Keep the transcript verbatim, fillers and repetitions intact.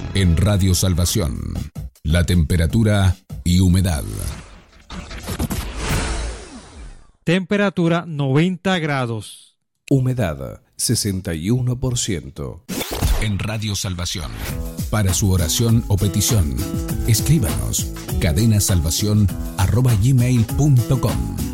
En Radio Salvación, la temperatura y humedad. Temperatura noventa grados. Humedad sesenta y uno por ciento. En Radio Salvación, para su oración o petición, escríbanos cadenasalvación arroba gmail punto com.